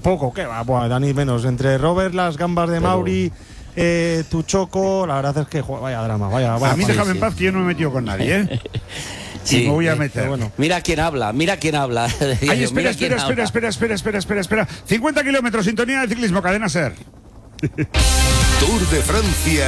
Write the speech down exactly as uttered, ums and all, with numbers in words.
poco, ¿qué va? Buah, Dani menos. Entre Robert, las gambas de Pero... Mauri, eh, tu Choco, la verdad es que joder, vaya drama, vaya, vaya. A mí déjame sí, en paz sí. que yo no me he metido con nadie, ¿eh? Sí, y me voy a eh, meter. bueno. Mira quién habla, mira quién habla. Ay, espera, espera, espera, espera, espera, espera, espera, espera. cincuenta kilómetros, sintonía de ciclismo, Cadena SER. Tour de Francia.